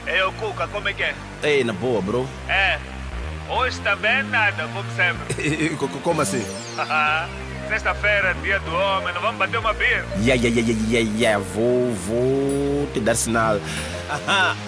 É o Cuca, como é que é? Ei, na boa, bro. É, hoje também nada, como sempre. Como assim? Sexta-feira, dia do homem, não vamos bater uma beer? Vou te dar sinal.